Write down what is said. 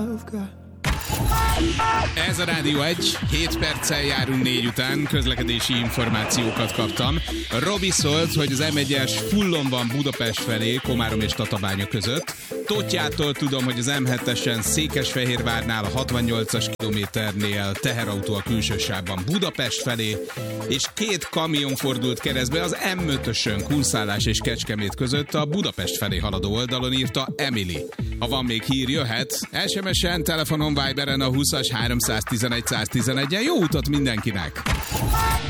Ez a Rádió 1, 7 perccel járunk 4 után, közlekedési információkat kaptam. Robi szólt, hogy az M1-es fullon van Budapest felé, Komárom és Tatabánya között. Tótjától tudom, hogy az M7-esen Székesfehérvárnál, a 68-as kilométernél teherautó a külső sávban Budapest felé, és 2 kamion fordult keresztbe az M5-ösön Kunszálás és Kecskemét között a Budapest felé haladó oldalon, írta Emily. Ha van még hír, jöhet. SMS-en, telefonon, Viberen a 20-as 311 111-en. Jó utat mindenkinek!